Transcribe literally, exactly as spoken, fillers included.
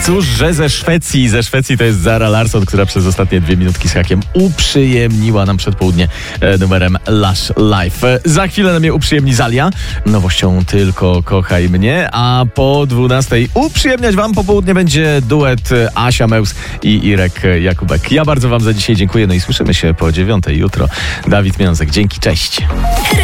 cóż, że ze Szwecji. Ze Szwecji to jest Zara Larsson, która przez ostatnie dwie minutki z hakiem uprzyjemniła nam przedpołudnie e, numerem Lush Life. E, za chwilę na mnie uprzyjemni Zalia. Nowością Tylko kochaj mnie, a po dwunastej uprzyjemniać wam popołudnie będzie duet Asia Meus i Irek Jakubek. Ja bardzo wam za dzisiaj dziękuję, no i słyszymy się po dziewiątej jutro. Dawid Miązek, dzięki, cześć.